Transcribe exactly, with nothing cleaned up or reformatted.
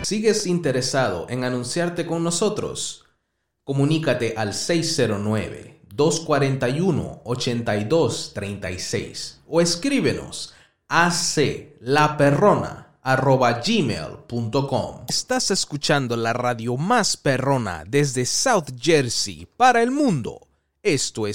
¿Sigues interesado en anunciarte con nosotros? Comunícate al seis cero nueve, dos cuatro uno, ocho dos tres seis o escríbenos a aclaperrona arroba gmail punto com. Estás escuchando la radio más perrona desde South Jersey para el mundo. Esto es